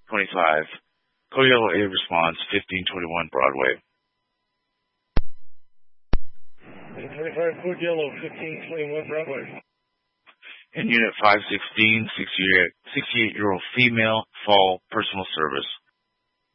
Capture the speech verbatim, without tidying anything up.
twenty-five. Code Yellow eight responds, fifteen twenty-one Broadway. twenty-five, Code Yellow, fifteen twenty-one Broadway. In Unit five sixteen, sixty-eight-year-old female, fall, personal service.